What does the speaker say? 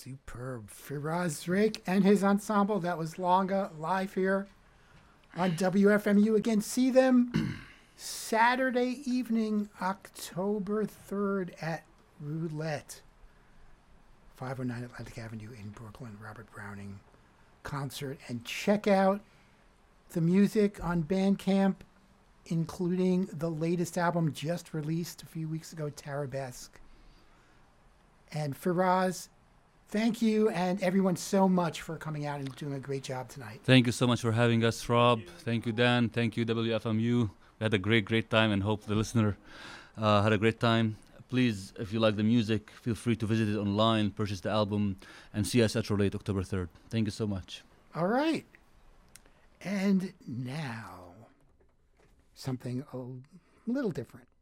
Superb. Firaz Drake and his ensemble. That was Longa live here on WFMU. Again, see them Saturday evening, October 3rd at Roulette, 509 Atlantic Avenue in Brooklyn. Robert Browning concert. And check out the music on Bandcamp, including the latest album just released a few weeks ago, Tarabesque. And Firaz, thank you and everyone so much for coming out and doing a great job tonight. Thank you so much for having us, Rob. Thank you, Dan. Thank you, WFMU. We had a great time, and hope the listener had a great time. Please, if you like the music, feel free to visit it online, purchase the album, and see us at Roulette October 3rd. Thank you so much. All right. And now, something a little different.